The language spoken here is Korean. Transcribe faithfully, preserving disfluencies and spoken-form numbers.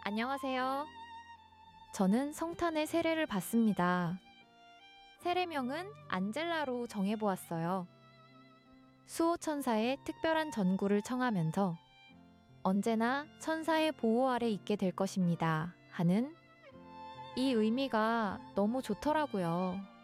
안녕하세요. 저는 성탄의 세례를 받습니다. 세례명은 안젤라로 정해보았어요. 수호천사의 특별한 전구를 청하면서 언제나 천사의 보호 아래 있게 될 것입니다 하는 이 의미가 너무 좋더라고요.